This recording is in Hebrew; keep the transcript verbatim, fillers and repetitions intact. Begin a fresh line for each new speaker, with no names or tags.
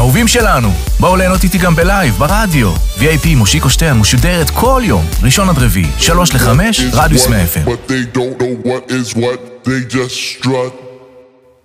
אהובים שלנו, בואו ליהנות איתי גם בלייב, ברדיו. וי איי פי מושיקו שטרן משודרת כל יום, ראשון עד רביעי, שלוש לחמש, רדיוס מאה אף אם.
But they don't know what is what, they just strut.